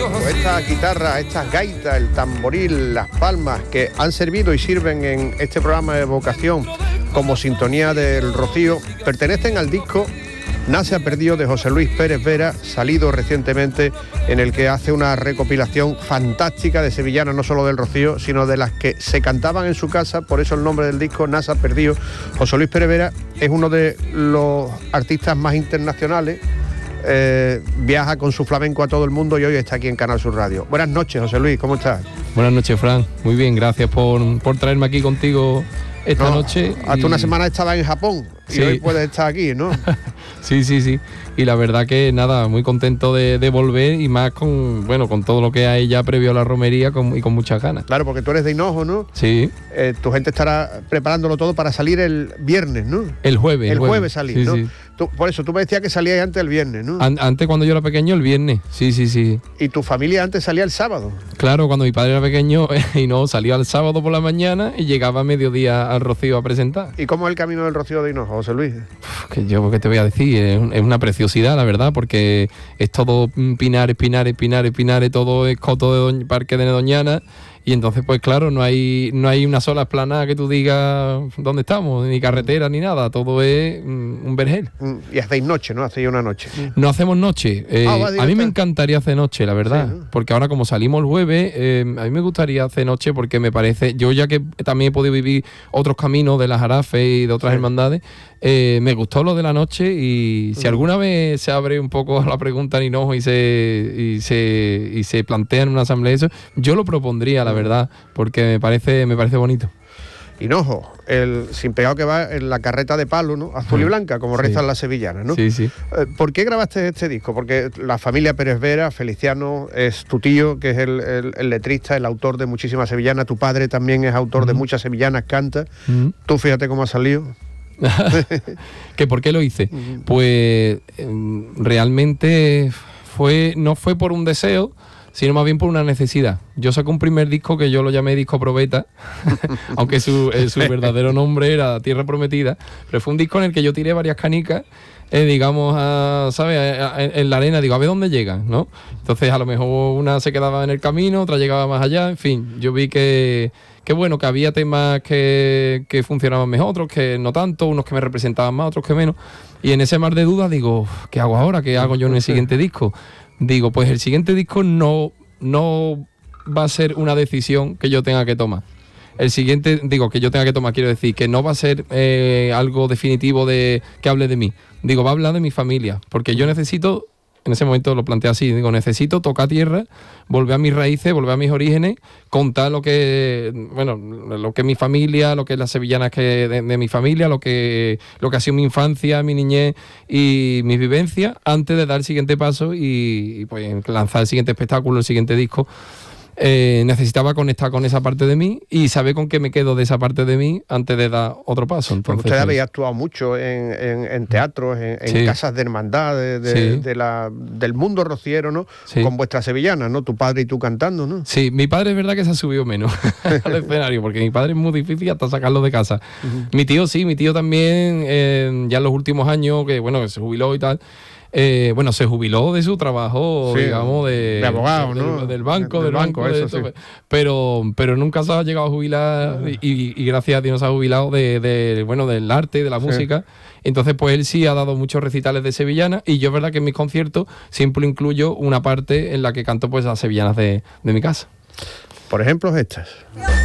O esta guitarra, estas gaitas, el tamboril, las palmas que han servido y sirven en este programa de Vocación como sintonía del Rocío, pertenecen al disco Nasa Perdió de José Luis Pérez Vera, salido recientemente, en el que hace una recopilación fantástica de sevillanas, no solo del Rocío, sino de las que se cantaban en su casa, por eso el nombre del disco, Nasa Perdió. José Luis Pérez Vera es uno de los artistas más internacionales, viaja con su flamenco a todo el mundo y hoy está aquí en Canal Sur Radio. Buenas noches, José Luis, ¿cómo estás? Buenas noches, Fran. Muy bien, gracias por traerme aquí contigo esta noche. Hace una semana estaba en Japón y sí, hoy puedes estar aquí, ¿no? Sí. Y la verdad que nada, muy contento de volver y más con todo lo que hay ya previo a la romería y con muchas ganas. Claro, porque tú eres de Hinojo, ¿no? Sí. Tu gente estará preparándolo todo para salir el viernes, ¿no? El jueves. El jueves salir, sí, ¿no? Sí. Por eso, tú me decías que salías antes el viernes, ¿no? Antes, cuando yo era pequeño, el viernes. Sí. ¿Y tu familia antes salía el sábado? Claro, cuando mi padre era pequeño y no, salía el sábado por la mañana y llegaba a mediodía al Rocío a presentar. ¿Y cómo es el camino del Rocío de Hinojo, José Luis? ¿Qué te voy a decir? Es una preciosidad, la verdad, porque es todo pinares, todo es coto de Parque de Doñana. Y entonces, pues claro, no hay una sola explanada que tú digas dónde estamos, ni carretera, ni nada. Todo es un vergel. Y hacéis noche, ¿no? Hacéis una noche. No hacemos noche. A mí me encantaría hacer noche, la verdad. Sí, ¿no? Porque ahora, como salimos el jueves, a mí me gustaría hacer noche porque me parece... Yo, ya que también he podido vivir otros caminos de las Jarafes y de otras hermandades, me gustó lo de la noche y si alguna vez se abre un poco la pregunta en Hinojo y se plantea en una asamblea eso, yo lo propondría, la verdad, porque me parece bonito. Hinojo, el sin pegado que va en la carreta de palo, ¿no? Azul y blanca, como rezan las sevillanas, ¿no? Sí. ¿Por qué grabaste este disco? Porque la familia Pérez Vera, Feliciano, es tu tío, que es el letrista, el autor de muchísimas sevillanas. Tu padre también es autor de muchas sevillanas, canta. Tú fíjate cómo ha salido. ¿Que por qué lo hice? Pues realmente no fue por un deseo, sino más bien por una necesidad. Yo saqué un primer disco que yo lo llamé Disco Probeta, aunque su verdadero nombre era Tierra Prometida, pero fue un disco en el que yo tiré varias canicas, digamos, en la arena, digo, a ver dónde llegan, ¿no? Entonces a lo mejor una se quedaba en el camino, otra llegaba más allá, en fin, yo vi que había temas que funcionaban mejor, otros que no tanto, unos que me representaban más, otros que menos, y en ese mar de dudas digo, ¿qué hago ahora? ¿Qué hago yo en el siguiente disco? Digo, pues el siguiente disco no va a ser una decisión que yo tenga que tomar. El siguiente, que yo tenga que tomar, quiero decir, que no va a ser algo definitivo que hable de mí. Digo, va a hablar de mi familia, porque yo necesito... En ese momento lo planteé así, digo, necesito tocar tierra, volver a mis raíces, volver a mis orígenes, contar lo que es mi familia, lo que es las sevillanas de mi familia, lo que ha sido mi infancia, mi niñez y mis vivencias, antes de dar el siguiente paso y pues lanzar el siguiente espectáculo, el siguiente disco. Necesitaba conectar con esa parte de mí y saber con qué me quedo de esa parte de mí antes de dar otro paso. Entonces, usted había actuado mucho en teatros, en casas de hermandad del mundo rociero, ¿no? Sí. Con vuestras sevillanas, ¿no? Tu padre y tú cantando, ¿no? Sí, mi padre es verdad que se ha subido menos al escenario, porque mi padre es muy difícil hasta sacarlo de casa. Mi tío también, ya en los últimos años, que se jubiló y tal. Se jubiló de su trabajo, digamos, de abogado, ¿no? Del banco, eso, sí. Pero nunca se ha llegado a jubilar y gracias a Dios se ha jubilado del arte, de la música. Entonces, pues él sí ha dado muchos recitales de sevillanas y yo, es verdad que en mis conciertos siempre incluyo una parte en la que canto pues las sevillanas de mi casa. Por ejemplo, estas.